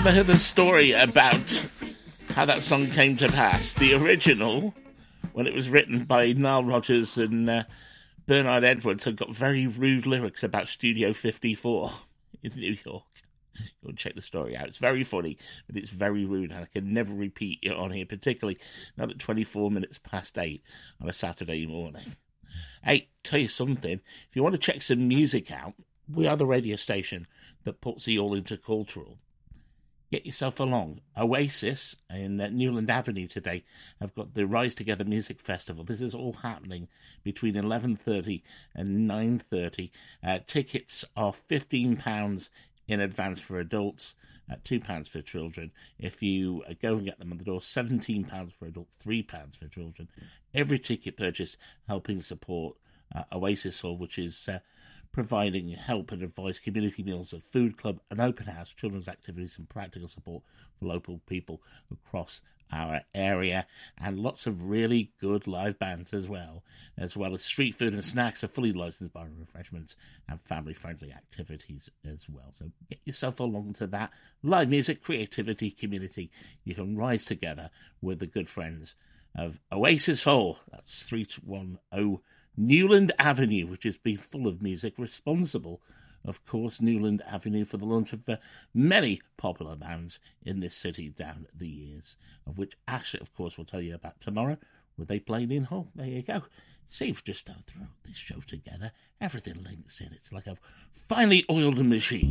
ever heard the story about how that song came to pass? The original, when it was written by Nile Rodgers and Bernard Edwards, had got very rude lyrics about Studio 54 in New York. Go and check the story out. It's very funny, but it's very rude, and I can never repeat it on here, particularly not at 24 minutes past 8 on a Saturday morning. Hey, tell you something, if you want to check some music out, we are the radio station that puts it all intercultural. Get yourself along. Oasis in Newland Avenue today have got the Rise Together Music Festival. This is all happening between 11:30 and 9:30. Tickets are £15 in advance for adults, £2 for children. If you go and get them on the door, £17 for adults, £3 for children. Every ticket purchase helping support Oasis Hall, which is providing help and advice, community meals, a food club, an open house, children's activities and practical support for local people across our area, and lots of really good live bands as well as street food and snacks, a fully licensed bar and refreshments, and family-friendly activities as well. So get yourself along to that. Live music, creativity, community. You can rise together with the good friends of Oasis Hall. That's 310 Newland Avenue, which has been full of music, responsible, of course, Newland Avenue, for the launch of many popular bands in this city down the years, of which Ash, of course, will tell you about tomorrow, where they played in Hull. There you go. See, we've just thrown this show together. Everything links in. It's like a finely oiled machine.